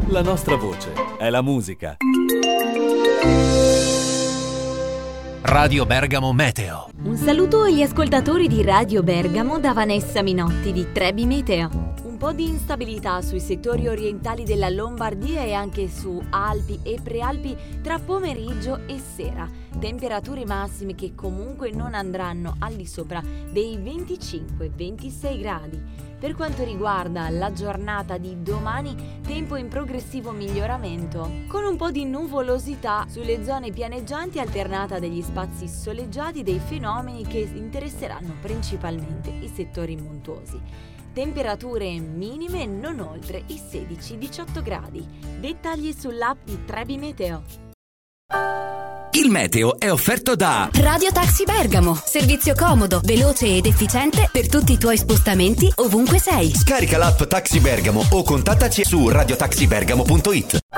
La nostra voce è la musica. Radio Bergamo Meteo. Un saluto agli ascoltatori di Radio Bergamo da Vanessa Minotti di Trebi Meteo. Un po' di instabilità sui settori orientali della Lombardia e anche su Alpi e Prealpi tra pomeriggio e sera. Temperature massime che comunque non andranno al di sopra dei 25-26 gradi. Per quanto riguarda la giornata di domani, tempo in progressivo miglioramento, con un po' di nuvolosità sulle zone pianeggianti alternata degli spazi soleggiati dei fenomeni che interesseranno principalmente i settori montuosi. Temperature minime non oltre i 16-18 gradi. Dettagli sull'app di Trebi Meteo. Il meteo è offerto da Radio Taxi Bergamo, servizio comodo, veloce ed efficiente per tutti i tuoi spostamenti ovunque sei. Scarica l'app Taxi Bergamo o contattaci su radiotaxibergamo.it.